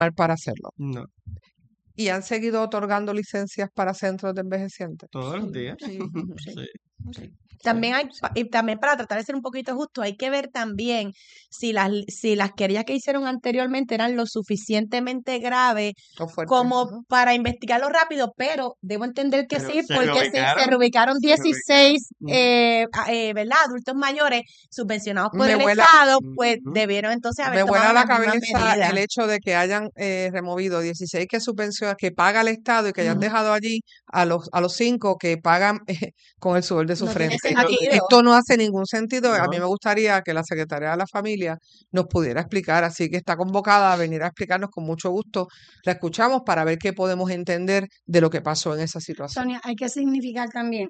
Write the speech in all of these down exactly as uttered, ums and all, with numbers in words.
para hacerlo. No, ¿Y han seguido otorgando licencias para centros de envejecientes? todos los días. Sí, sí, Sí, sí. sí. También hay, pa- y también para tratar de ser un poquito justo, hay que ver también si las, si las querellas que hicieron anteriormente eran lo suficientemente graves ¿O fuerte? como Ajá. para investigarlo rápido, pero debo entender que Pero sí, se porque sí, se reubicaron, reubicaron se reubicaron. dieciséis, Ujú, eh, a- eh, ¿verdad? Adultos mayores subvencionados por Me el vuela, Estado, pues ujú. debieron entonces me haber vuela tomado la las mismas cabeza el medidas. hecho de que hayan eh, removido dieciséis que subvenciona, que paga el Estado y que hayan Ujú. dejado allí a los a los cinco que pagan eh, con el sudor de su No tiene frente. Esto, sentido. Esto no hace ningún sentido. A mí no, me gustaría que la Secretaría de la Familia nos pudiera explicar, así que está convocada a venir a explicarnos con mucho gusto. La escuchamos para ver qué podemos entender de lo que pasó en esa situación. Sonia, hay que significar también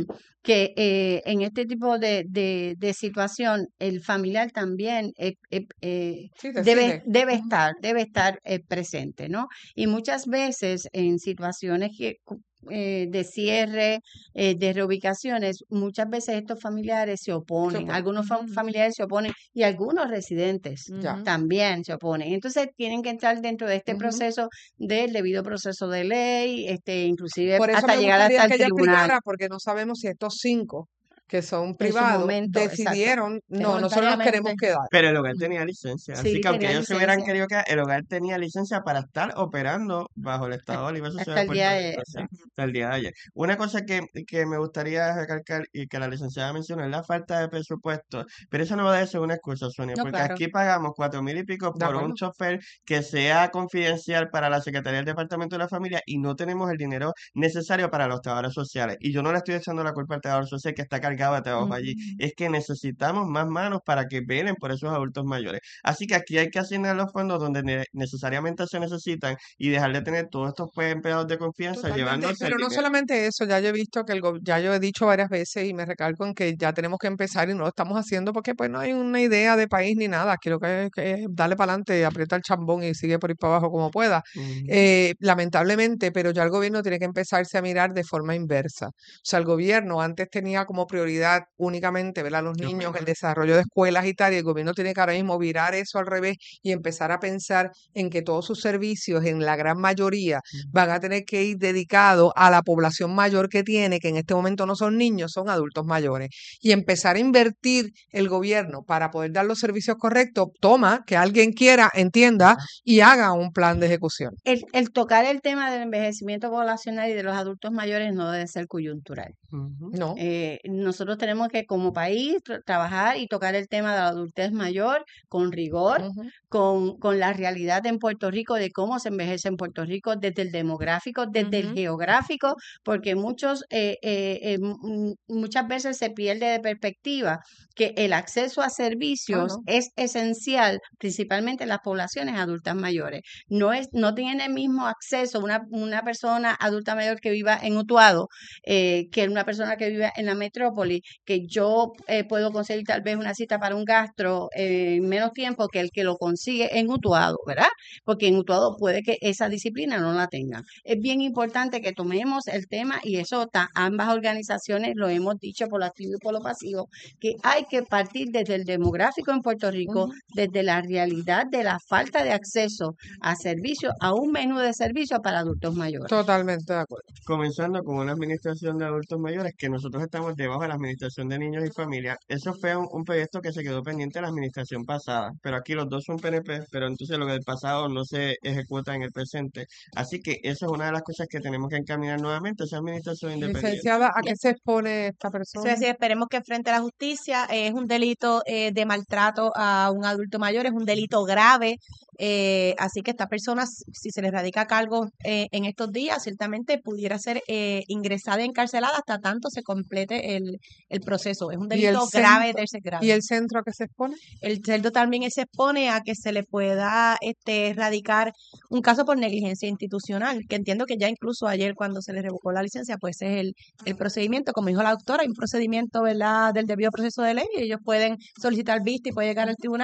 que eh, en este tipo de, de, de situación el familiar también eh, eh, eh, Sí, debe, decide. debe Ujú. estar, debe estar eh, presente, ¿no? Y muchas veces en situaciones que, cu- eh, de cierre, eh, de reubicaciones, muchas veces estos familiares se Se oponen, opone. algunos fam- Ujú, familiares se oponen y algunos residentes Ya. mm, también se oponen. Entonces tienen que entrar dentro de este Ujú. proceso del debido proceso de ley, este, inclusive Por eso hasta me llegar gustaría hasta el que ella tribunal. explicara, porque no sabemos si estos cinco que son En su privados momento, exacto, decidieron, que no, nosotros nos queremos voluntariamente, quedar. pero el hogar mm, tenía licencia, así sí, que aunque tenía ellos se hubieran licencia querido quedar, el hogar tenía licencia para estar operando bajo el Estado Libre Asociado hasta de el día Puerto de... Rico, sí, Exacto. hasta el día de ayer. Una cosa que, que me gustaría recalcar y que la licenciada mencionó es la falta de presupuesto, pero eso no va a ser una excusa, Sonia, No, porque claro. aquí pagamos cuatro mil y pico ¿De por un acuerdo? chofer que sea confidencial para la Secretaría del Departamento de la Familia y no tenemos el dinero necesario para los trabajadores sociales. Y yo no le estoy echando la culpa al trabajador social que está cargado de trabajo allí, Ujú. es que necesitamos más manos para que velen por esos adultos mayores. Así que aquí hay que asignar los fondos donde ne- necesariamente se necesitan y dejar de tener todos estos pues, empleados de confianza Totalmente, llevándose el pero no dinero. solamente eso, ya yo he visto que el go- ya yo he dicho varias veces y me recalco en que ya tenemos que empezar y no lo estamos haciendo porque pues no hay una idea de país ni nada, aquí lo que hay que es darle para adelante, aprieta el chambón y sigue por ir para abajo como pueda. Ujú. Eh, lamentablemente, pero ya el gobierno tiene que empezarse a mirar de forma inversa. O sea, el gobierno antes tenía como prioridad únicamente ver a los Yo niños, el opino. desarrollo de escuelas y tal, y el gobierno tiene que ahora mismo virar eso al revés y empezar a pensar en que todos sus servicios, en la gran mayoría, van a tener que ir dedicados a la población mayor que tiene, que en este momento no son niños, son adultos mayores. Y empezar a invertir el gobierno para poder dar los servicios correctos, toma que alguien quiera, entienda y haga un plan de ejecución. El, el tocar el tema del envejecimiento poblacional y de los adultos mayores no debe ser coyuntural. Ujú. No, Eh, nosotros tenemos que como país tra- trabajar y tocar el tema de la adultez mayor con rigor, ujú, con, con la realidad en Puerto Rico de cómo se envejece en Puerto Rico, desde el demográfico, desde el ujú. geográfico, porque muchos, eh, eh, eh, m- muchas veces se pierde de perspectiva que el acceso a Ah, servicios no. es esencial, principalmente en las poblaciones adultas mayores. No es, no tiene el mismo acceso una, una persona adulta mayor que viva en Utuado eh, que una persona que vive en la metrópoli, que yo eh, puedo conseguir tal vez una cita para un gastro eh, en menos tiempo que el que lo consigue en Utuado, ¿verdad? Porque en Utuado puede que esa disciplina no la tengan. Es bien importante que tomemos el tema y eso ta- ambas organizaciones lo hemos dicho por lo activo y por lo pasivo, que hay que partir desde el demográfico en Puerto Rico, Ujú. desde la realidad de la falta de acceso a servicios, a un menú de servicios para adultos mayores. Totalmente de acuerdo. Comenzando con una administración de adultos mayores, que nosotros estamos debajo de la administración de niños y familias. Eso fue un, un proyecto que se quedó pendiente de la administración pasada, pero aquí los dos son P N P, pero entonces lo del pasado no se ejecuta en el presente. Así que eso es una de las cosas que tenemos que encaminar nuevamente, esa administración independiente. Licenciada, ¿a qué se expone esta Eso persona? es decir, esperemos que frente a la justicia eh, es un delito eh, de maltrato a un adulto mayor, es un delito grave, eh, así que esta persona, si si se le radica cargo eh, en estos días, ciertamente pudiera ser eh, ingresada y encarcelada hasta tanto se complete el, el proceso. Es un ¿Y el delito grave centro, de ese grave. y el centro a qué se expone? El cerdo también se expone a que se le pueda este, erradicar un caso por negligencia institucional, que entiendo que ya incluso ayer cuando se le revocó la licencia, pues ese es el, el procedimiento, como dijo la doctora, hay un procedimiento, ¿verdad?, del debido proceso de ley y ellos pueden solicitar vista y puede llegar al tribunal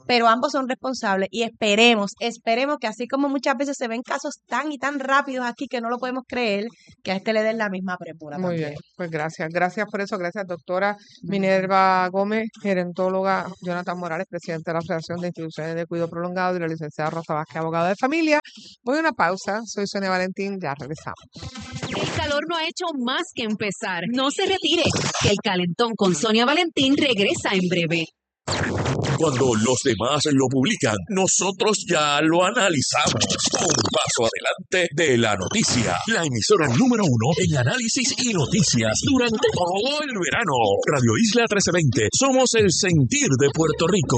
pero ambos son responsables y esperemos, esperemos que así como muchas veces se ven casos tan y tan rápidos aquí que no lo podemos creer, que a este le den la misma premura Muy también. bien, pues gracias. Gracias por eso. Gracias, doctora Minerva Gómez, gerontóloga, Jonathan Morales, presidente de la Federación de Instituciones de Cuidado Prolongado, y la licenciada Rosa Vázquez, abogada de familia. Voy a una pausa. Soy Sonia Valentín. Ya regresamos. El calor no ha hecho más que empezar. No se retire, que el calentón con Sonia Valentín regresa en breve. Cuando los demás lo publican, nosotros ya lo analizamos. Un paso adelante de la noticia. La emisora número uno en análisis y noticias durante todo el verano. Radio Isla trece veinte. Somos el sentir de Puerto Rico.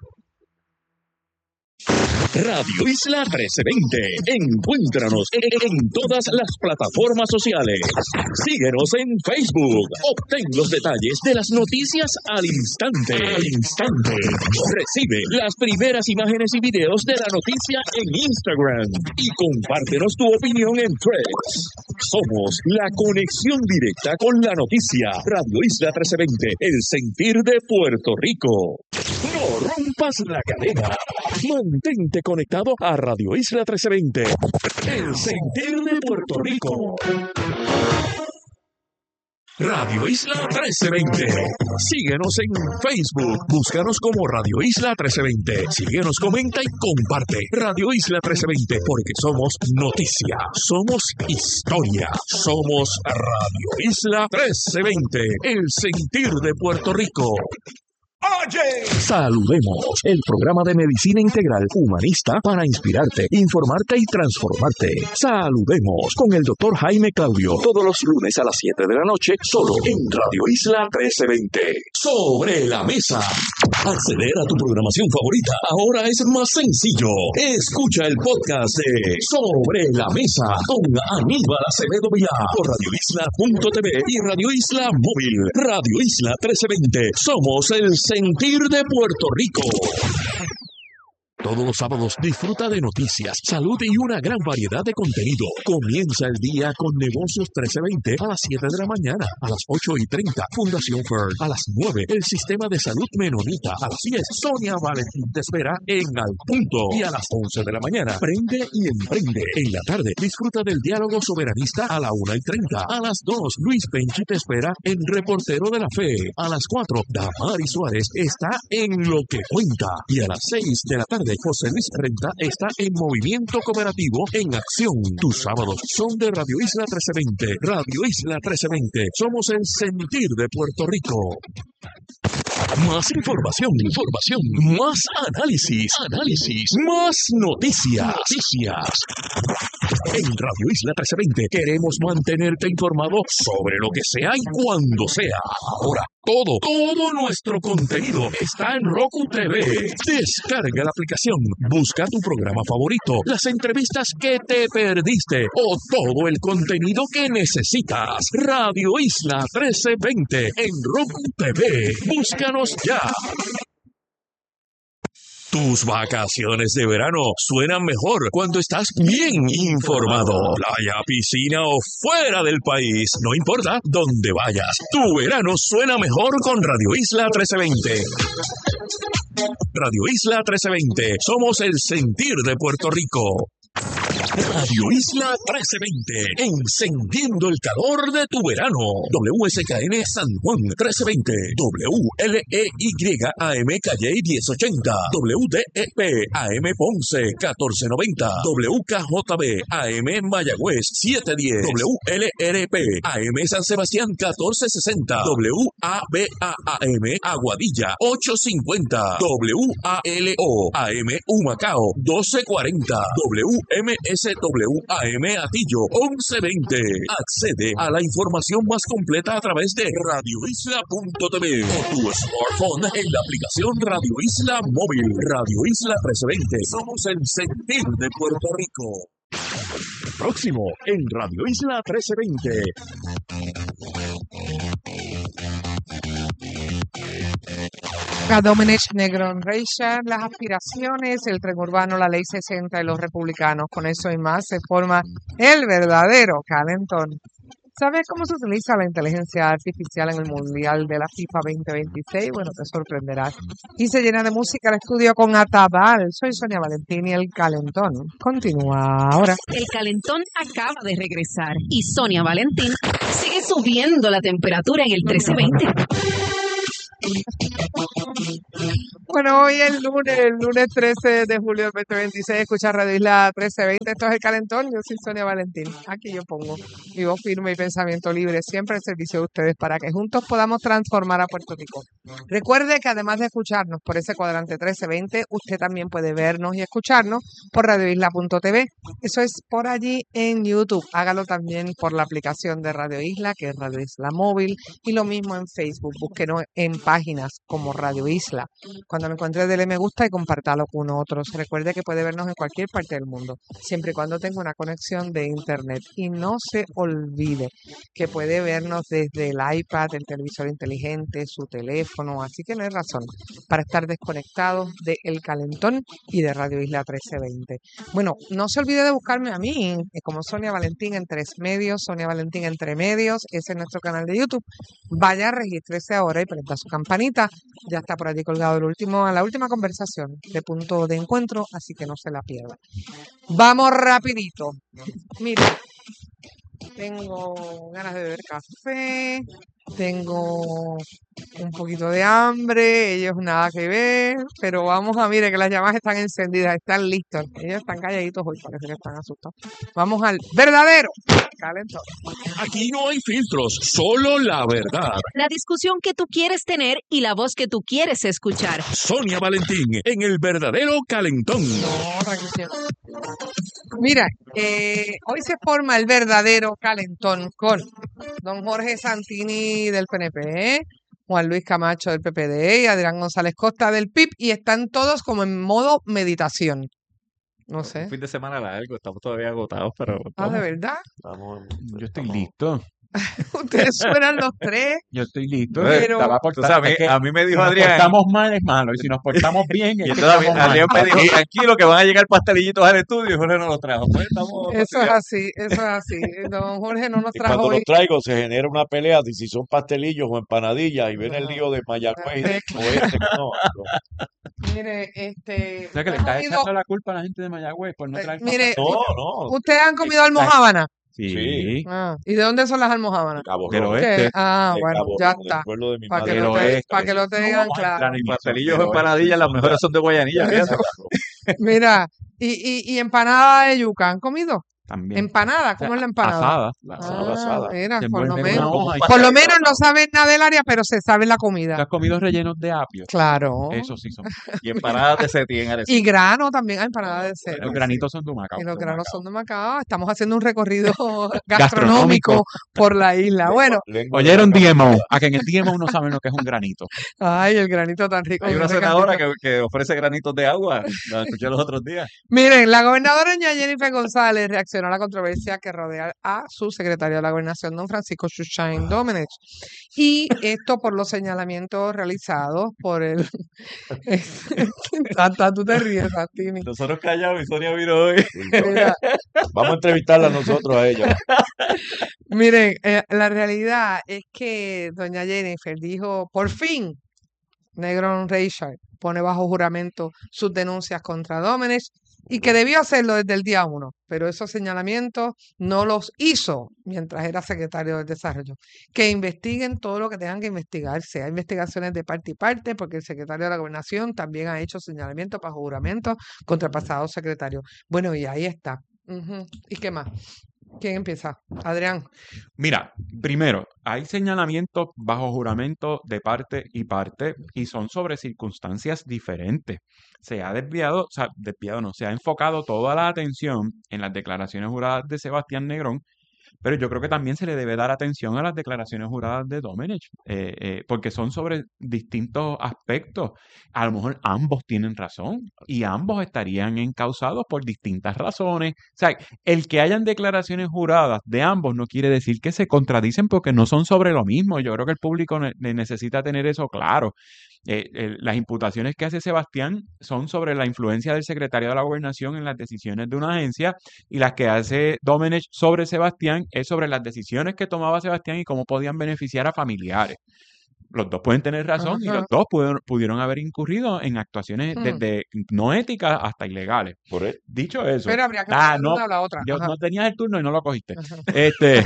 Radio Isla trece veinte. Encuéntranos en todas las plataformas sociales. Síguenos en Facebook. Obtén los detalles de las noticias al instante. Al instante. Recibe las primeras imágenes y videos de la noticia en Instagram. Y compártenos tu opinión en Threads. Somos la conexión directa con la noticia. Radio Isla trece veinte. El sentir de Puerto Rico. No rompas la cadena. Mantente conectado a Radio Isla trece veinte. El sentir de Puerto Rico. Radio Isla trece veinte. Síguenos en Facebook. Búscanos como Radio Isla trece veinte. Síguenos, comenta y comparte. Radio Isla trece veinte, porque somos noticia, somos historia, somos Radio Isla trece veinte. El sentir de Puerto Rico. Oye, saludemos, el programa de medicina integral humanista para inspirarte, informarte y transformarte. Saludemos con el doctor Jaime Claudio, todos los lunes a las siete de la noche, solo en Radio Isla trece veinte. Sobre la mesa. Acceder a tu programación favorita ahora es más sencillo. Escucha el podcast de Sobre la Mesa con Aníbal Acevedo Vilá por radio isla punto t v y Radio Isla Móvil. Radio Isla trece veinte. Somos el sentir de Puerto Rico. Todos los sábados disfruta de noticias, salud y una gran variedad de contenido. Comienza el día con Negocios trece veinte a las siete de la mañana. A las ocho y treinta, Fundación Fern. A las nueve, el Sistema de Salud Menonita. A las diez, Sonia Valentín te espera en Al Punto. Y a las once de la mañana, Prende y Emprende. En la tarde, disfruta del Diálogo Soberanista a la una y treinta. A las dos, Luis Penchi te espera en Reportero de la Fe. A las cuatro, Damari Suárez está en Lo que Cuenta. Y a las seis de la tarde, José Luis Renta está en Movimiento Cooperativo en Acción. Tus sábados son de Radio Isla trece veinte. Radio Isla trece veinte. Somos el sentir de Puerto Rico. Más información, información, más análisis, análisis, más noticias, noticias. En Radio Isla trece veinte queremos mantenerte informado sobre lo que sea y cuando sea. Ahora, todo, todo nuestro contenido está en Roku T V. Descarga la aplicación, busca tu programa favorito, las entrevistas que te perdiste o todo el contenido que necesitas. Radio Isla trece veinte en Roku T V. Búscanos ya. Tus vacaciones de verano suenan mejor cuando estás bien informado. Playa, piscina o fuera del país, no importa dónde vayas. Tu verano suena mejor con Radio Isla trece veinte. Radio Isla trece veinte. Somos el sentir de Puerto Rico. Radio Isla trece veinte, encendiendo el calor de tu verano. W S K N San Juan trece veinte, W L E Y A M Calle diez ochenta, W D E P A M Ponce catorce noventa, W K J B A M Mayagüez siete diez, W L R P A M San Sebastián catorce sesenta, W A B A A M Aguadilla ocho cincuenta, W A L O A M Humacao doce cuarenta, W M S W A M Atillo once veinte. Accede a la información más completa a través de radio isla punto t v o tu smartphone en la aplicación Radio Isla Móvil. Radio Isla trece veinte. Somos el sentir de Puerto Rico. Próximo en Radio Isla trece veinte. A Domenech Negrón Reicha, las aspiraciones, el tren urbano, la ley sesenta y los republicanos. Con eso y más se forma el verdadero calentón. ¿Sabes cómo se utiliza la inteligencia artificial en el Mundial de la FIFA veinte veintiséis? Bueno, te sorprenderás. Y se llena de música el estudio con Atabal. Soy Sonia Valentín y el calentón continúa ahora. El calentón acaba de regresar y Sonia Valentín sigue subiendo la temperatura en el trece veinte. Bueno, hoy es lunes, el lunes trece de julio del veinte veintiséis, escucha Radio Isla trece veinte, esto es El Calentón, yo soy Sonia Valentín, aquí yo pongo mi voz firme y pensamiento libre, siempre al servicio de ustedes para que juntos podamos transformar a Puerto Rico. Recuerde que además de escucharnos por ese cuadrante trece veinte, usted también puede vernos y escucharnos por radio isla punto t v, eso es por allí en YouTube, hágalo también por la aplicación de Radio Isla, que es Radio Isla Móvil, y lo mismo en Facebook, búsquenos en páginas como Radio Isla. Cuando me encuentre, dele me gusta y compártalo con otros. Recuerde que puede vernos en cualquier parte del mundo, siempre y cuando tenga una conexión de internet. Y no se olvide que puede vernos desde el iPad, el televisor inteligente, su teléfono, así que no hay razón para estar desconectados de El Calentón y de Radio Isla trece veinte. Bueno, no se olvide de buscarme a mí, como Sonia Valentín en Tres Medios, Sonia Valentín Entre Medios, ese es nuestro canal de YouTube. Vaya, regístrese ahora y prenda su campanita. Ya está por allí colgado el último, la última conversación de Punto de Encuentro, así que no se la pierda. Vamos rapidito. Mire, tengo ganas de beber café, tengo un poquito de hambre, ellos nada que ver, pero vamos a, mire que las llamas están encendidas, están listos, ellos están calladitos hoy, parece que están asustados. Vamos al verdadero calentón. Aquí no hay filtros, solo la verdad. La discusión que tú quieres tener y la voz que tú quieres escuchar. Sonia Valentín en el verdadero calentón. No, tranquilo. Mira, eh, hoy se forma el verdadero calentón con don Jorge Santini del P N P, Juan Luis Camacho del P P D y Adrián González Costa del P I B, y están todos como en modo meditación. No sé. Un fin de semana largo, estamos todavía agotados, pero Ah, estamos, ¿de verdad? estamos- Yo estoy estamos- listo. Ustedes suenan los tres, Yo estoy listo. Eh, pero- Estaba por- Entonces a mí, es que a mí me si dijo nos Adrián, portamos mal es malo, y si nos portamos bien y es que entonces a mí- estamos mal. Adrián me dijo, tranquilo, que van a llegar pastelillitos al estudio, y Jorge no los trajo. Pues estamos eso es fastidiados. así, eso es así. Don Jorge no nos Y trajo cuando hoy. los traigo se genera una pelea de si son pastelillos o empanadillas y viene el lío de Mayagüez Eh, o este. No, no. Mire, este, O sea, que le ¿han está comido- echando la culpa a la gente de Mayagüez por no eh, traer mire, No, u- no. ustedes han comido almojábana. Sí. Sí. Ah, ¿y de dónde son las almojábanas? Cabo Del Rojo, oeste. ¿Qué? Ah, de bueno, Cabo ya Rojo, del está. pueblo de mi Para que, madre. Del lo te- oeste. pa' que lo tengan No, claro. entrar en Y eso, pastelillos o del oeste. empanadillas, las mejores son de Guayanilla, fíjate. Mira, y, y, y empanada de yuca, ¿han comido? También. Empanada, ¿cómo es la empanada? Asada. La Ah, asada, asada. mira, Se por lo envuelve en menos, una hoja y- por lo menos no saben nada del área, pero se sabe la ¿Tú comida. has comido rellenos de apio? Claro. Eso sí son. Y empanadas de setí en Arecibo. Y grano también, hay empanada de cerdo. Los granitos son de Humacao. Y los de granos Humacao. son de Macao. Estamos haciendo un recorrido gastronómico Gastronómico. por la isla. Bueno, Lengua de Oyeron la D M O. cabeza. A que en el D M O no saben lo que es un granito. ay, el granito tan rico. Hay una ese senadora cantito. que, que ofrece granitos de agua, la escuché los otros días. Miren, la gobernadora doña Jennifer González reaccionó a la controversia que rodea a su secretario de la Gobernación, don Francisco Shushain Domenech. Y esto por los señalamientos realizados por el... Tata, tú te ríes, Santini. Nosotros callados y Sonia vino hoy. Mira, Vamos a entrevistarla nosotros a ella. miren, eh, la realidad es que doña Jennifer dijo, por fin, Negron Reichard pone bajo juramento sus denuncias contra Domenech y que debió hacerlo desde el día uno, pero esos señalamientos no los hizo mientras era secretario del Desarrollo. Que investiguen todo lo que tengan que investigarse. Hay investigaciones de parte y parte, porque el secretario de la Gobernación también ha hecho señalamientos bajo juramento contra el pasado secretario. Bueno, y ahí está. Ujú. ¿Y qué más? ¿Quién empieza? Adrián. Mira, primero, hay señalamientos bajo juramento de parte y parte y son sobre circunstancias diferentes. Se ha desviado, o sea, desviado no, se ha enfocado toda la atención en las declaraciones juradas de Sebastián Negrón, pero yo creo que también se le debe dar atención a las declaraciones juradas de Domenech, eh, eh, porque son sobre distintos aspectos. A lo mejor ambos tienen razón y ambos estarían encausados por distintas razones. O sea, el que hayan declaraciones juradas de ambos no quiere decir que se contradicen porque no son sobre lo mismo. Yo creo que el público ne- necesita tener eso claro. Eh, eh, las imputaciones que hace Sebastián son sobre la influencia del secretario de la Gobernación en las decisiones de una agencia y las que hace Domenech sobre Sebastián Sebastián es sobre las decisiones que tomaba Sebastián y cómo podían beneficiar a familiares. Los dos pueden tener razón y los Ajá. dos pudieron, pudieron haber incurrido en actuaciones Hmm. desde no éticas hasta ilegales. Por e- Dicho eso, Pero habría que ah, pasar no, una a la otra. yo Ajá. no tenías el turno y no lo cogiste. Ajá. Este,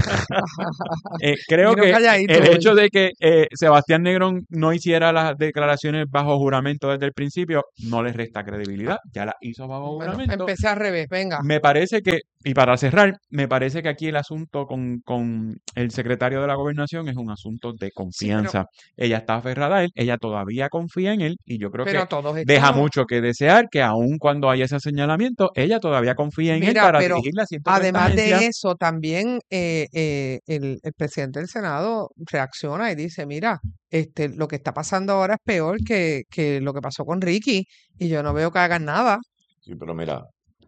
eh, creo Vino que calladito el hoy. hecho de que eh, Sebastián Negrón no hiciera las declaraciones bajo juramento desde el principio no le resta credibilidad. Ya las hizo bajo Bueno, juramento. empecé al revés, venga. Me parece que, y para cerrar, me parece que aquí el asunto con, con el secretario de la Gobernación es un asunto de Sí, pero, confianza. Ella está aferrada a él, ella todavía confía en él y yo creo que pero todos deja estamos. mucho que desear que aun cuando haya ese señalamiento, ella todavía confía en él Mira, para pero dirigir las ciento treinta además de agencias. eso, también eh, eh, el, el presidente del Senado reacciona y dice, mira, este, lo que está pasando ahora es peor que, que lo que pasó con Ricky y yo no veo que hagan nada. Sí, pero mira,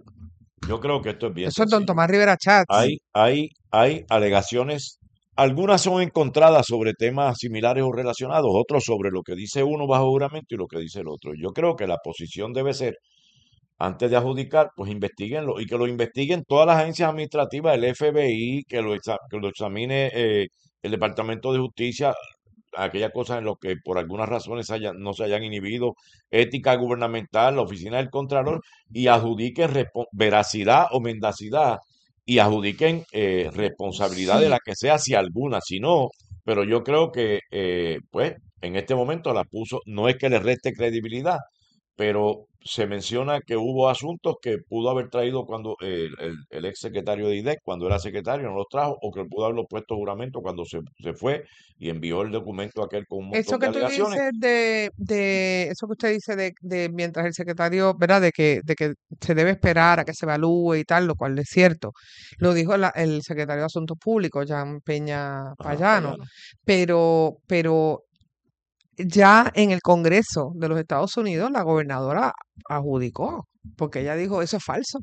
yo creo que esto es bien Eso es don sencillo. Tomás Rivera Chats. Hay, hay, hay alegaciones, algunas son encontradas sobre temas similares o relacionados, otros sobre lo que dice uno bajo juramento y lo que dice el otro. Yo creo que la posición debe ser, antes de adjudicar, pues investiguenlo y que lo investiguen todas las agencias administrativas, el F B I, que lo, exa- que lo examine eh, el Departamento de Justicia, aquellas cosas en las que por algunas razones hayan- no se hayan inhibido, ética gubernamental, la oficina del Contralor, y adjudiquen respo- veracidad o mendacidad y adjudiquen eh, responsabilidad de Sí, la que sea, si alguna, si no, pero yo creo que, eh, pues, en este momento la puso, no es que le reste credibilidad, pero se menciona que hubo asuntos que pudo haber traído cuando el, el, el ex secretario de I D E C, cuando era secretario, no los trajo, o que pudo haberlo puesto juramento cuando se, se fue y envió el documento aquel con un eso montón de que tú alegaciones. dices de, de, eso que usted dice de, de mientras el secretario, ¿verdad? De que, de que se debe esperar a que se evalúe y tal, lo cual es cierto. Lo dijo la- el secretario de Asuntos Públicos, Jan Peña Ajá, Payano, Payano. pero, pero ya en el Congreso de los Estados Unidos la gobernadora adjudicó, porque ella dijo, eso es falso.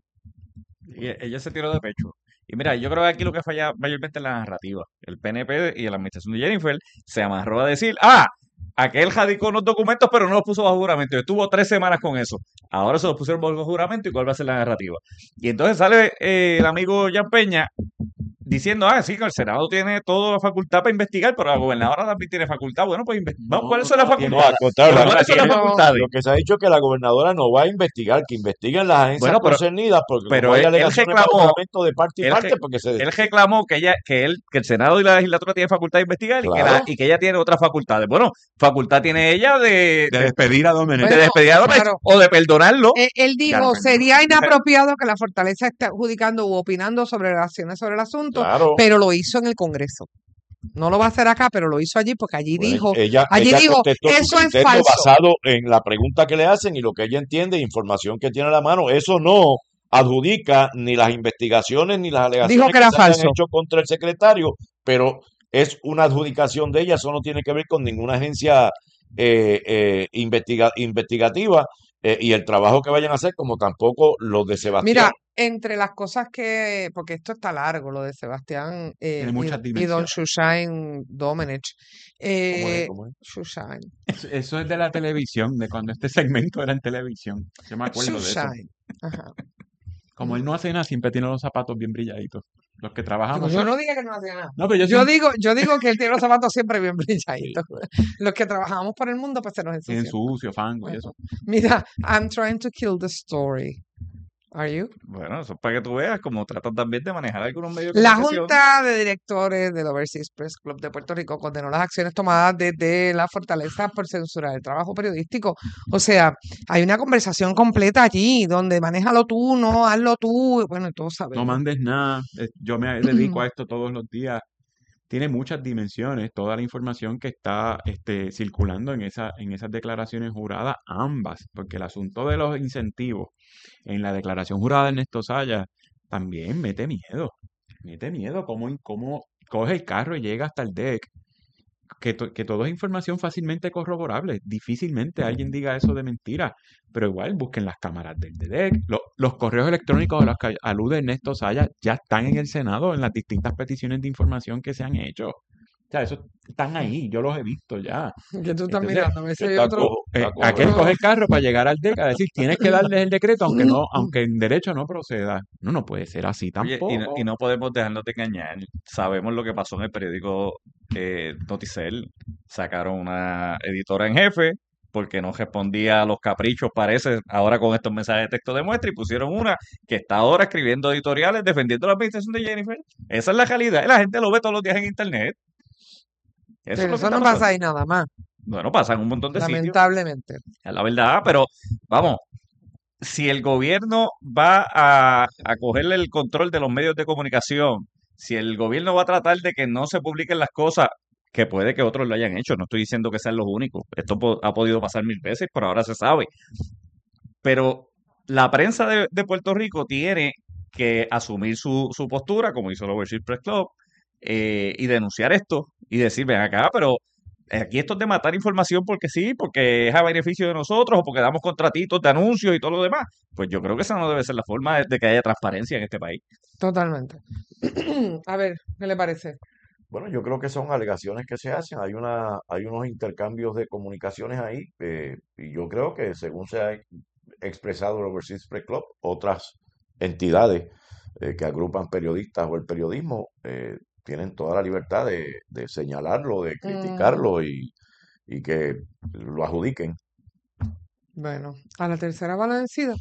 Y e- ella se tiró de pecho. Y mira, yo creo que aquí lo que falla mayormente es la narrativa. El P N P y la administración de Jennifer se amarró a decir, ah, aquel radicó unos documentos pero no los puso bajo juramento. Y estuvo tres semanas con eso. Ahora se los pusieron bajo juramento y cuál va a ser la narrativa. Y entonces sale eh, el amigo Jan Peña diciendo, ah, sí, que el Senado tiene toda la facultad para investigar, pero la gobernadora también tiene facultad. Bueno, pues inve- vamos, No, ¿cuáles son las no tiene. No, facultades? al contrario, Pero la- ¿cuáles son las tiene- No, facultades? lo que se ha dicho es que la gobernadora no va a investigar, que investiguen las agencias Bueno, pero, concernidas, porque pero como hay él, él alegaciones bajo reclamó, juramento de parte y él, parte, re- porque se... él reclamó que ella, que él, que el Senado y la legislatura tienen facultad de investigar y que, la, Claro, y que ella tiene otras facultades. Bueno, facultad tiene ella de, De de, despedir a Domenech. de bueno, despedir a Domenech claro. o de perdonarlo. Eh, Él Ya dijo, no perdonó. sería inapropiado que la Fortaleza esté adjudicando u opinando sobre relaciones sobre el asunto, claro. pero lo hizo en el Congreso. No lo va a hacer acá, pero lo hizo allí porque allí Bueno, dijo, ella, allí ella dijo, contestó su eso es criterio falso. basado en la pregunta que le hacen y lo que ella entiende, información que tiene a la mano. Eso no adjudica ni las investigaciones ni las Dijo alegaciones que que era se hayan falso. hecho contra el secretario, pero es una adjudicación de ella. Eso no tiene que ver con ninguna agencia eh, eh, investiga- investigativa eh, y el trabajo que vayan a hacer, como tampoco los de Sebastián. Mira, entre las cosas que, porque esto está largo, lo de Sebastián eh, Tiene y, muchas y don dimensiones. Shushain Domenech. ¿Cómo es? Eh, ¿Cómo es? Shushain. Eso, eso es de la televisión, de cuando este segmento era en televisión. Yo me acuerdo de eso. Shushain. Ajá. Como él no hace nada, siempre tiene los zapatos bien brilladitos. Los que Digo, trabajamos. yo ¿sí? no dije que no hacía nada. No, pero yo Yo siempre digo, yo digo que él tiene los zapatos siempre bien Sí. brilladitos. Los que trabajamos por el mundo, pues se nos tienen ensucian. sucio, fango y Ajá. eso. Mira, I'm trying to kill the story. Are you? Bueno, eso es para que tú veas cómo tratan también de manejar algunos medios de La comunicación. Junta de Directores del Overseas Press Club de Puerto Rico condenó las acciones tomadas desde la Fortaleza por censurar el trabajo periodístico. O sea, hay una conversación completa allí donde manéjalo tú, no, hazlo tú. Bueno, todos No sabemos. mandes nada. eh, Yo me dedico a esto todos los días. Tiene muchas dimensiones, toda la información que está este, circulando en, esa, en esas declaraciones juradas, ambas, porque el asunto de los incentivos en la declaración jurada de Ernesto Saya también mete miedo, mete miedo cómo, cómo coge el carro y llega hasta el D E C, que, to- que todo es información fácilmente corroborable, difícilmente alguien diga eso de mentira, pero igual busquen las cámaras del D E C, lo- los correos electrónicos a los que alude Ernesto Saya ya están en el Senado en las distintas peticiones de información que se han hecho. sea, esos están ahí, yo los he visto ya. Que tú estás Entonces, mirando, a veces hay Está otro. cojo, eh, está cojo aquel de- coge el carro para llegar al D E C A, decir, tienes que darles el decreto, aunque no, aunque en derecho no proceda. No, no puede ser así Oye, y no, y tampoco. no podemos dejarnos de engañar. Sabemos lo que pasó en el periódico eh, Noticel. Sacaron una editora en jefe porque no respondía a los caprichos, parece, ahora con estos mensajes de texto de muestra, y pusieron una que está ahora escribiendo editoriales defendiendo la administración de Jennifer. Esa es la realidad. Y la gente lo ve todos los días en internet. Eso es Pero lo que eso está no pasa pasando. ahí nada más, Bueno, pasan un montón de sitios, lamentablemente. es la verdad, pero vamos, si el gobierno va a, a cogerle el control de los medios de comunicación, si el gobierno va a tratar de que no se publiquen las cosas, que puede que otros lo hayan hecho, no estoy diciendo que sean los únicos, esto po- ha podido pasar mil veces, pero ahora se sabe. Pero la prensa de, de Puerto Rico tiene que asumir su, su postura, como hizo el Overseas Press Club, eh, y denunciar esto y decir, ven acá, pero aquí esto es de matar información porque sí, porque es a beneficio de nosotros o porque damos contratitos de anuncios y todo lo demás. Pues yo creo que esa no debe ser la forma de, de que haya transparencia en este país. Totalmente. A ver, ¿qué le parece? Bueno, yo creo que son alegaciones que se hacen. Hay una, hay unos intercambios de comunicaciones ahí, eh, y yo creo que según se ha expresado el Overseas Press Club, otras entidades eh, que agrupan periodistas o el periodismo eh, tienen toda la libertad de, de señalarlo, de Mm, criticarlo y, y que lo adjudiquen. bueno, a la tercera va la vencida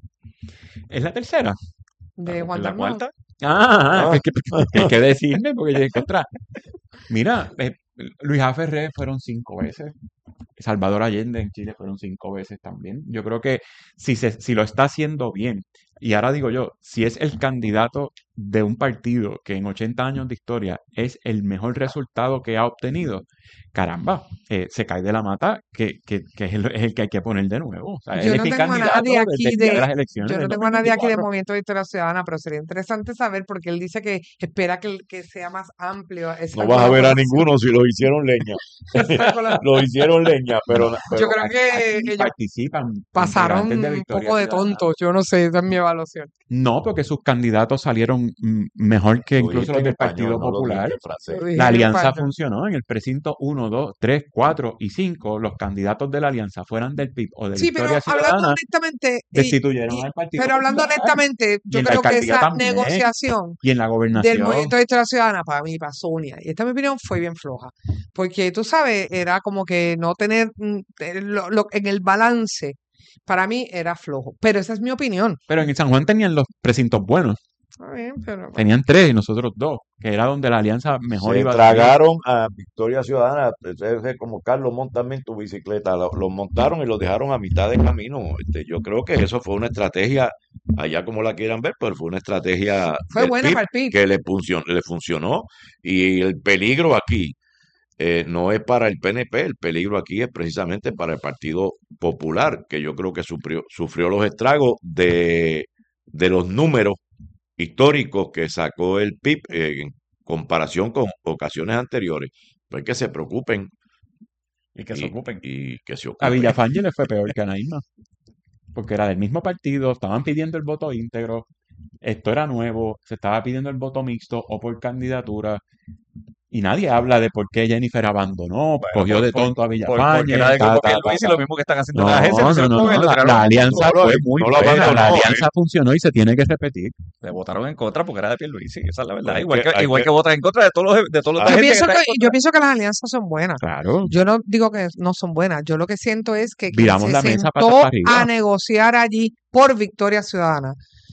¿Es la tercera? de ¿En Juan la Dalmau. cuarta? Ah, Ah, que, que, que hay que decirme, porque yo dije, "Contra". Mira, eh, Luis A. Ferré fueron cinco veces. Salvador Allende en Chile fueron cinco veces también. Yo creo que si, se, si lo está haciendo bien, y ahora digo yo, si es el candidato de un partido que en ochenta años de historia es el mejor resultado que ha obtenido, caramba, eh, se cae de la mata que, que, que es, el, es el que hay que poner de nuevo. O sea, Yo él no es el tengo a candidato nadie desde aquí el día de de, las elecciones yo no del tengo a nadie aquí de dos mil veinticuatro. Movimiento de Historia Ciudadana, pero sería interesante saber porque él dice que espera que, que sea más amplio esa no vas a ver a colaboración. ninguno si los hicieron leña. Esa colaboración. Los hicieron leña, pero, Yo pero creo que Aquí ellos participan pasaron integrantes de un Victoria poco de Ciudadana. tontos, yo no sé, esa es mi evaluación. No, porque sus candidatos salieron mm, mejor que lo incluso dijiste los en del español, Partido no lo dijiste Popular. en francés. Lo dije La en alianza español. funcionó en el precinto uno, dos, tres, cuatro y cinco. Los candidatos de la alianza, fueran del P I B o de Sí, pero Victoria hablando Ciudadana, honestamente, y, destituyeron y- al Partido pero hablando Popular honestamente, y yo en la creo que alcaldía esa también negociación y en la del gobernación. Movimiento de Historia Ciudadana para mí, para Sonia, y esta es mi opinión, fue bien floja. Porque tú sabes, era como que no tener mm, eh, lo- lo- en el balance, para mí era flojo. Pero esa es mi opinión. Pero en San Juan tenían los precintos buenos. Está bien, pero bueno. Tenían tres y nosotros dos, que era donde la alianza mejor Se iba a salir. tragaron a Victoria Ciudadana, es es como Carlos, montame en tu bicicleta, lo- los montaron y los dejaron a mitad de camino. Este, yo creo que eso fue una estrategia, allá como la quieran ver, pero fue una estrategia Fue del buena P I B para el P I B. que le funcionó, le funcionó. Y el peligro aquí eh, no es para el P N P, el peligro aquí es precisamente para el Partido Popular, que yo creo que sufrió, sufrió los estragos de, de los números históricos que sacó el P I B eh, en comparación con ocasiones anteriores. Pues que se preocupen Y que se y, ocupen. y que se A ocupen. Villafañe le fue peor que a Anaíma, porque era del mismo partido, estaban pidiendo el voto íntegro, esto era nuevo, se estaba pidiendo el voto mixto o por candidatura, y nadie habla de por qué Jennifer abandonó, Bueno, cogió por, de por, tonto a por- porque Villafañe, era del ta, grupo ta, ta, Pierluisi, ta. lo mismo que están haciendo No, las agencias, no, pusieron no, con él, no, lo la, tiraron la a alianza No lo, fue muy no lo buena, la abandonó, alianza él. funcionó y se tiene que repetir. le votaron en contra porque era de Pierluisi, esa es la verdad. Pues hay Igual que, que, hay igual que, que votan en contra de todos los, de todos los ah, Yo gente que pienso está que, en yo contra. pienso que las alianzas son buenas. Claro, Yo no digo que no son buenas. Yo lo que siento es que quien viramos se la mesa patas sentó para a arriba. negociar allí por Victoria Ciudadana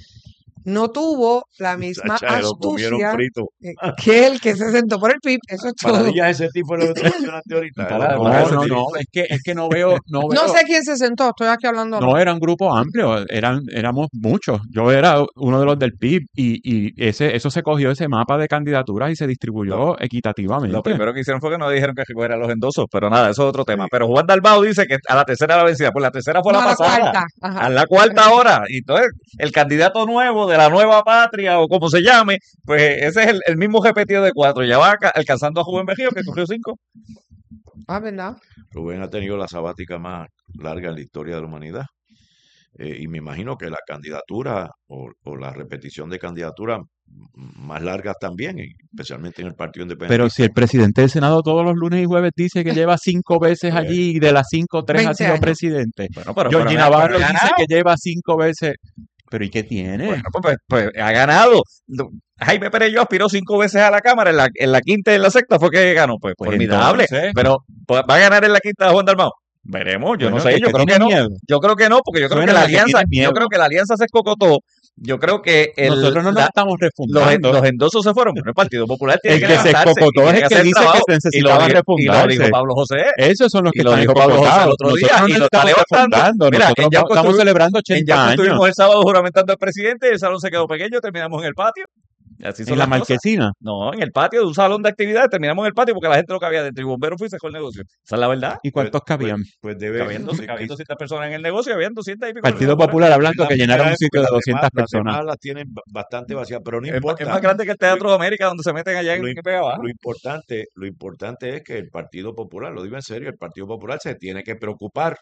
no tuvo la misma chacha, se lo comieron astucia frito. eh, que el que se sentó por el P I B. Eso es todo. Maravilla ese tipo de lo que tú mencionaste ahorita. Para- Los para No, eso no, cojones. no, es que, es que no veo, no No veo, sé quién se sentó, estoy aquí hablando. no era un grupo amplio, eran, éramos muchos. Yo era uno de los del P I B y, y ese, eso se cogió ese mapa de candidaturas y se Lo, distribuyó lo equitativamente. primero que hicieron fue que no dijeron que recogieran los endosos, pero nada, eso es otro tema. Pero Juan Dalmau dice que a la tercera era la vencida, pues la tercera fue No, la a la pasada, cuarta. a Ajá. la cuarta hora. Y entonces, el candidato nuevo de la nueva patria, o como se llame, pues ese es el, el mismo repetido de cuatro. Ya va ca- alcanzando a Rubén Berrío, que cogió cinco. Ah, ¿verdad? Rubén ha tenido la sabática más larga en la historia de la humanidad. Eh, y me imagino que la candidatura o, o la repetición de candidatura más largas también, y especialmente en el Partido Pero Independentista. si el presidente del Senado todos los lunes y jueves dice que lleva cinco veces Pues, allí y de las cinco, tres ha veinte sido años. presidente. Bueno, pero, pero, Georgie pero ha Navarro dice ganado. que lleva cinco veces. ¿Pero y qué tiene? Bueno, pues, pues, pues, ha ganado. Lo- Jaime Perello aspiró cinco veces a la Cámara, en la, en la quinta y en la sexta fue que ganó. Pues, Pues formidable. entonces, Pero ¿va va a ganar en la quinta Juan Dalmau? Veremos, yo no bueno, sé, es yo que creo tiene que no. miedo. Yo creo que no, porque yo creo que Suena la a que alianza, tiene yo miedo. creo que la alianza se escocotó. Yo creo que el, Nosotros no nos la- estamos los, en- refundando. los endosos se fueron. Bueno, el Partido Popular tiene El que que se levantarse y escocotó es tiene el que que hacer dice trabajo. que Y lo, necesitaba dijo, y lo dijo refundarse. Pablo José. Esos son los Y que lo están dijo Pablo José el escocotados. otro día Nosotros no y nos lo está estamos levantando. refundando. Mira, en Nosotros Yauco, va- estamos estuvi- celebrando en ochenta Yauco años estuvimos el sábado juramentando al presidente y el salón se quedó pequeño, terminamos en el patio. Y así son en la las cosas. marquesina. No, en el patio de un salón de actividades, terminamos en el patio porque la gente no cabía dentro y bombero fue y sacó el negocio. Esa es la verdad. ¿Y Pues, cuántos pues, cabían? pues debe, Cabían dos- sí, cabían sí, doscientas personas en el negocio y habían doscientas y pico en el Partido negocio. Popular es hablando la que llenaron primera un vez porque sitio de las demás, doscientas las personas. demás las tienen ba- bastante vacías, pero no Es, ma- es más importa. grande que el Teatro de América donde se meten allá en Lo, en im- Vega Baja. lo importante, lo importante es que el Partido Popular, lo digo en serio, el Partido Popular se tiene que preocupar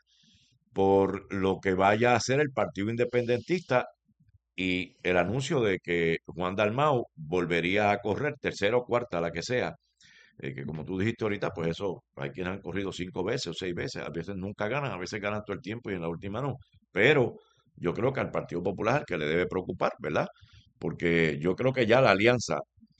por lo que vaya a hacer el Partido Independentista y el anuncio de que Juan Dalmau volvería a correr tercera o cuarta, la que sea, eh, que como tú dijiste ahorita, pues eso, hay quienes han corrido cinco veces o seis veces, a veces nunca ganan, a veces ganan todo el tiempo y en la última no. Pero yo creo que al Partido Popular es el que le debe preocupar, ¿verdad? Porque yo creo que ya la alianza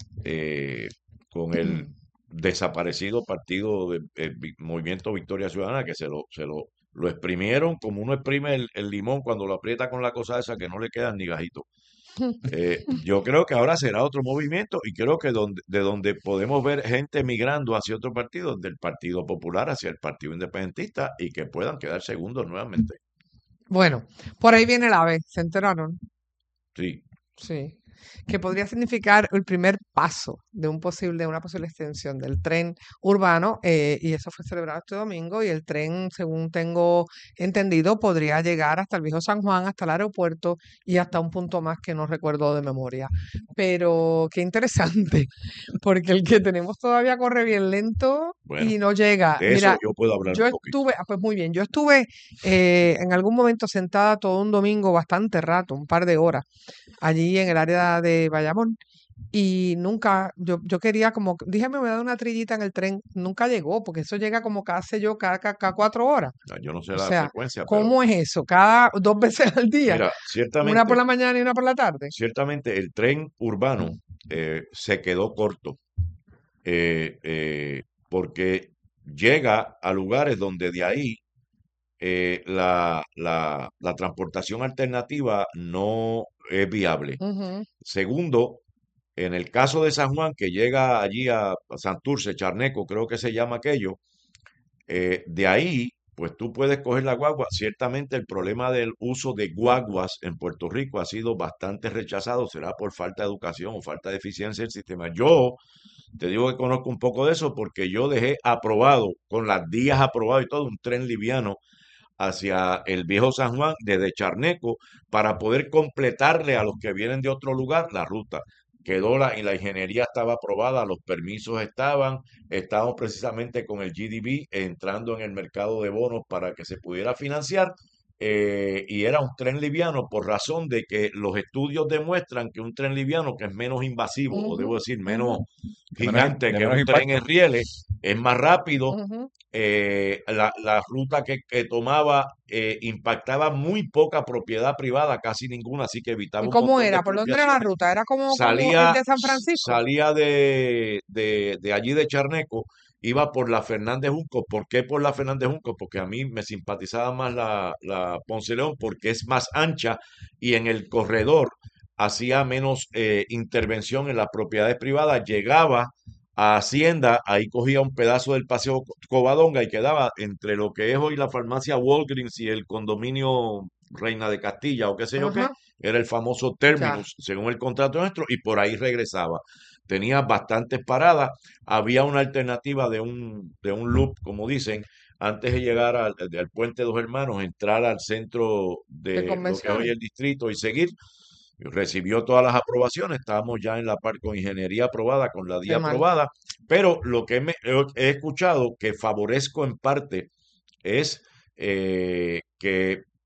eh, con el desaparecido partido de eh, Vi- Movimiento Victoria Ciudadana, que se lo, se lo, lo exprimieron como uno exprime el, el limón cuando lo aprieta con la cosa esa que no le quedan ni gajitos. Eh, yo creo que ahora será otro movimiento y creo que donde, de donde podemos ver gente migrando hacia otro partido, del Partido Popular hacia el Partido Independentista y que puedan quedar segundos nuevamente. Bueno, por ahí viene el AVE, ¿se enteraron? Sí. Sí, que podría significar el primer paso de un posible, una posible extensión del tren urbano, eh, y eso fue celebrado este domingo, y el tren, según tengo entendido, podría llegar hasta el viejo San Juan, hasta el aeropuerto y hasta un punto más que no recuerdo de memoria. Pero qué interesante, porque el que tenemos todavía corre bien lento Bueno, y no llega. de eso Mira, yo puedo hablar yo un poquito. estuve, ah, pues muy bien, yo estuve eh, en algún momento sentada todo un domingo, bastante rato, un par de horas, allí en el área de Bayamón. Y nunca, yo, yo quería como, dije, me voy a dar una trillita en el tren, nunca llegó, porque eso llega como cada, sé yo, cada, cada, cada cuatro horas. Ah, yo no sé O la sea, frecuencia, pero ¿cómo es eso? Cada dos veces al día, mira, una por ciertamente, la mañana y una por la tarde. ciertamente el tren urbano eh, se quedó corto eh, eh, porque llega a lugares donde de ahí eh, la, la, la transportación alternativa no es viable. Ujú. Segundo, en el caso de San Juan, que llega allí a, a Santurce, Charneco, creo que se llama aquello, eh, de ahí, pues tú puedes coger la guagua. Ciertamente el problema del uso de guaguas en Puerto Rico ha sido bastante rechazado, será por falta de educación o falta de eficiencia del sistema. Yo te digo que conozco un poco de eso porque yo dejé aprobado, con las días aprobado y todo, un tren liviano hacia el viejo San Juan desde Charneco para poder completarle a los que vienen de otro lugar la ruta. Quedó la, y la ingeniería estaba aprobada, los permisos estaban, estábamos precisamente con el G D B entrando en el mercado de bonos para que se pudiera financiar, eh, y era un tren liviano por razón de que los estudios demuestran que un tren liviano que es menos invasivo, o Ujú, debo decir menos ujú, De menos, gigante de que menos un tren impacto. en rieles, es más rápido, ujú. eh, la, la ruta que, que tomaba eh, impactaba muy poca propiedad privada, casi ninguna, así que evitaba ¿Y un cómo montón de era? ¿Por dónde era la expropiaciones. ruta? ¿Era como, como el Salía, de San Francisco? salía de, de, de allí de Charneco, iba por la Fernández Junco. ¿Por qué por la Fernández Junco? Porque a mí me simpatizaba más la, la Ponce León porque es más ancha y en el corredor hacía menos eh, intervención en las propiedades privadas, llegaba a Hacienda, ahí cogía un pedazo del Paseo Covadonga y quedaba entre lo que es hoy la farmacia Walgreens y el condominio Reina de Castilla o qué sé yo qué, Ajá, era el famoso ya. Terminus, según el contrato nuestro, y por ahí regresaba. Tenía bastantes paradas, había una alternativa de un, de un loop, como dicen, antes de llegar al, al puente Dos Hermanos, entrar al centro De de lo que es hoy convenciones. el distrito y seguir. Recibió todas las aprobaciones, estábamos ya en la parte con ingeniería aprobada, con la Qué D I A mal. aprobada, pero lo que me- he, he escuchado que favorezco en parte es eh, que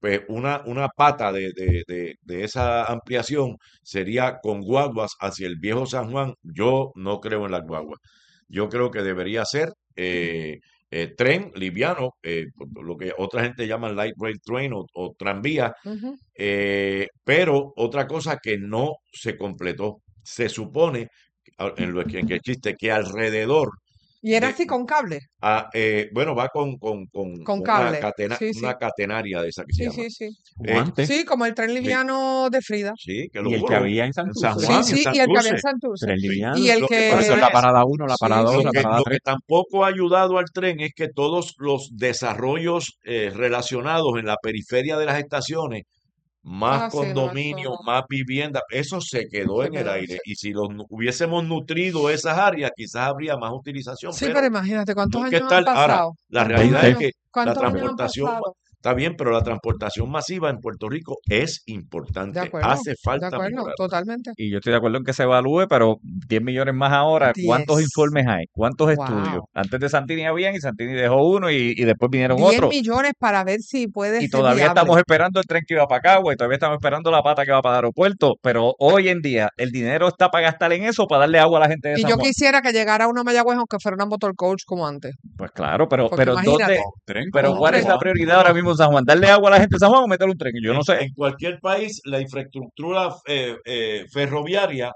pues una, una pata de, de, de, de esa ampliación sería con guaguas hacia el viejo San Juan. Yo no creo en las guaguas. Yo creo que debería ser eh, eh, tren liviano, eh, lo que otra gente llama light rail train o, o tranvía, Ujú. eh, pero otra cosa que no se completó. Se supone, a- en lo que, en que existe, que alrededor Y era de, así con cable, a, eh, bueno, va con, con, con con una cable. catena, Sí, sí, una catenaria de esa que se sí, llama. sí, sí. Como Eh, antes. Sí, como el tren sí, liviano de Frida. sí, que lo Y el que juro. había en En San Santurce. Sí, Juan, en sí, y el que había en Santurce. Santurce. Tren Sí. liviano. Y el Lo que Por eso es pasa la que, es, parada uno, la sí, parada dos, lo sí, la que, parada lo que tres. tampoco ha ayudado al tren es que todos los desarrollos eh, relacionados en la periferia de las estaciones, más ah, sí, no, eso condominios, no, más viviendas, eso se quedó se en el quedó, aire. sí. Y si los nu- hubiésemos nutrido esas áreas, quizás habría más utilización, Sí, pero pero imagínate cuántos nunca es años han tal. Ahora, pasado, la cuántos realidad es años, veinte. que la cuántos años han transportación, ma- pasado. está bien, pero la transportación masiva en Puerto Rico es De importante. acuerdo, Hace de falta acuerdo, mejorarla. totalmente. Y yo estoy de acuerdo en que se evalúe, pero diez millones más ahora, ¿cuántos Diez. informes hay? ¿Cuántos estudios? Wow. Antes de Santini habían y Santini dejó uno y, y después vinieron Diez otros. millones para ver si puede Y ser todavía estamos viable. esperando el tren que iba para Cagua y todavía estamos esperando la pata que va para el aeropuerto. Pero hoy en día, ¿el dinero está para gastar en eso o para darle agua a la gente de Y San yo Juan? quisiera que llegara una Mayagüez aunque fuera una motor coach como antes. Pues claro, pero, Porque pero imagínate, ¿dónde? Un tren Pero como un ¿cuál es tren. la Juan. prioridad ahora mismo en San Juan? ¿Darle agua a la gente de San Juan o meter un tren? Yo no En, sé. en cualquier país, la infraestructura eh, eh, ferroviaria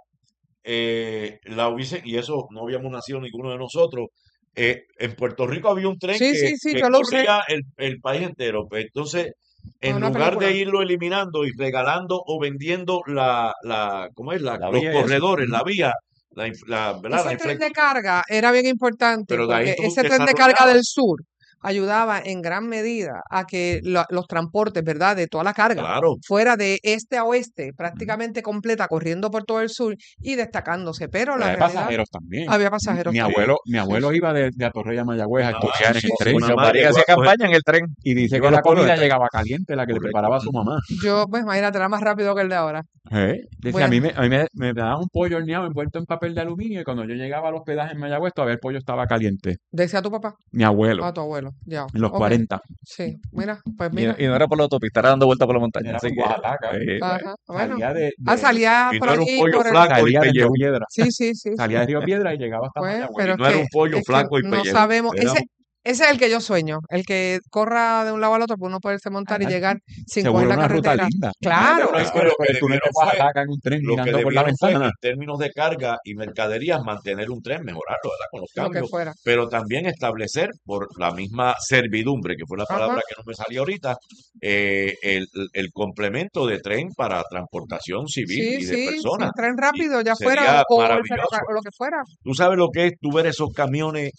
eh, la hubiese, y eso no habíamos nacido ninguno de nosotros. Eh, en Puerto Rico había un tren Sí, que, sí, sí, que yo lo usé. corría el, el país entero. Pues entonces, Es en una lugar de película. irlo eliminando y regalando o vendiendo la, la, ¿cómo es? La, La los vía y eso. corredores, la Ujú. vía, la, inf- la, ¿verdad? La Ese tren infra- de carga era bien importante pero de ahí porque tú ese tren de carga desarrollabas. del sur ayudaba en gran medida a que lo- los transportes, ¿verdad? De toda la carga Claro. fuera de este a oeste, prácticamente completa, corriendo por todo el sur y destacándose. Pero Pero la hay realidad, pasajeros también. había pasajeros Mi también. abuelo, mi Sí, abuelo sí. iba de, de Atorrey a Mayagüez a Ah, estudiar en Sí, el sí, tren. una sí. Yo madre María hacía llegó a coger, campaña en el tren. Y dice Llegó que a la los pueblos comida del tren. llegaba caliente, la que le correcto. preparaba su mamá. Yo, pues imagínate, era más rápido que el de ahora. ¿Eh? Dice, a mí, Bueno, me, a mí me, me daban un pollo horneado envuelto en papel de aluminio y cuando yo llegaba al hospedaje en Mayagüez todavía el pollo estaba caliente. decía tu papá, Mi abuelo, a tu abuelo, ya, en los ok. cuarenta. Sí, mira, pues Y, mira, y no era por la autopista, era dando vueltas por la montaña. Era Así por que, Oaxaca. eh, ajá, bueno. Salía de, Ah, de- salía Y por no era un allí, pollo por el... flaco y salía de Río pellejo. Piedra. Sí, sí, sí, Salía sí. de Río Piedra y llegaba hasta Pues, Mayagüez. pero Y es no era que, un pollo es que flaco y no pellejo. sabemos, Era ese, un- ese es el que yo sueño, el que corra de un lado al otro, pues uno poderse montar y Ah, llegar sin seguro coger la una ruta carretera. linda. Claro, Imagínate por, Es el- que por, lo el- por que el túnel de debieron fue, Oaxaca en un tren lo que mirando por la debieron fue, ventana. en términos de carga y mercaderías, mantener un tren, mejorarlo, ¿verdad? Con los lo que cambios, fuera. pero también establecer por la misma servidumbre, que fue la Ajá. palabra que no me salió ahorita, eh, el, el complemento de tren para transportación civil Sí, y de sí, sí, personas. tren Y rápido, ya fuera, sería o, o el maravilloso. ferrocarril, o lo que fuera. Tú sabes lo que es tú ver esos camiones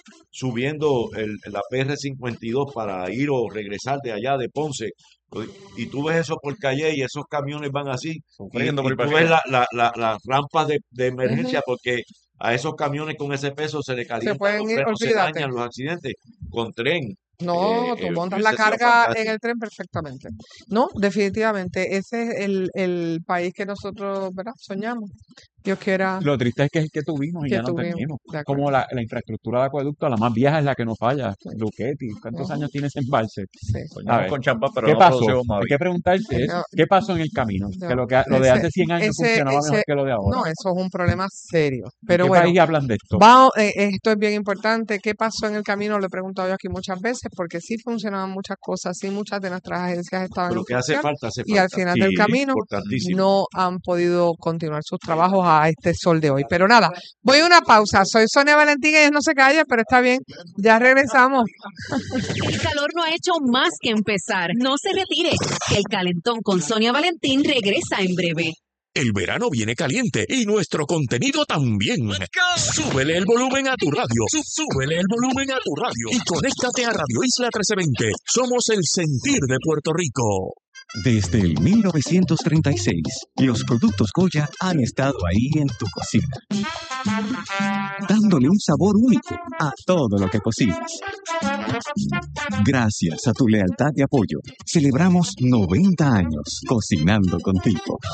subiendo el, la P R cincuenta y dos para ir o regresar de allá de Ponce. Y tú ves eso por calle y esos camiones van así. Y, sufriendo por y ir para tú ves arriba. la, la, la, las rampas de, de Ujú. emergencia porque a esos camiones con ese peso se le Se calientan pueden los ir, frenos, se olvídate. dañan los accidentes. Con tren, No, eh, tú eh, montas la hubiese sido carga en fantástico. el tren perfectamente. No, definitivamente, ese es el, el país que nosotros, ¿verdad? Soñamos. Dios quiera Lo triste es que es el que tuvimos y que ya no tuvimos. tenemos. De Es como acuerdo. la, la infraestructura de acueducto, la más vieja es la que nos falla. Luquetti, ¿cuántos Ujú. años tiene ese embalse? Sí. A Soñamos ver, con champán, pero ¿qué no pasó? producimos más Hay que bien. preguntarse es, No, ¿qué pasó en el camino? Que no, lo, que, lo de ese, hace cien años ese, funcionaba mejor ese, que lo de ahora. no, eso es un problema serio. ¿En Pero qué bueno, país hablan de esto? vamos, eh, esto es bien importante. ¿Qué pasó en el camino? Lo he preguntado yo aquí muchas veces, porque sí funcionaban muchas cosas, sí muchas de nuestras agencias estaban Pero en que hace función falta, hace y al falta. final del Sí, camino Importantísimo. no han podido continuar sus trabajos a este sol de hoy. Pero nada, voy a una pausa. Soy Sonia Valentín, ella no se calla, pero está bien. Ya regresamos. El calor no ha hecho más que empezar. No se retire, que el calentón con Sonia Valentín regresa en breve. El verano viene caliente y nuestro contenido también. Súbele el volumen a tu radio. Sú- Súbele el volumen a tu radio. Y conéctate a Radio Isla trece veinte. Somos el sentir de Puerto Rico. Desde el mil novecientos treinta y seis, los productos Goya han estado ahí en tu cocina, dándole un sabor único a todo lo que cocinas. Gracias a tu lealtad y apoyo, celebramos noventa años cocinando contigo.